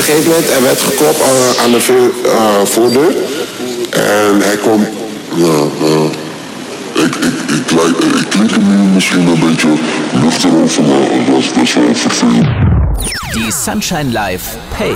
gegeven moment, er werd geklopt aan de voordeur. En hij komt... Ik klink hem misschien een beetje luchtig over, maar dat is best wel vervelend. Die Sunshine Live Pay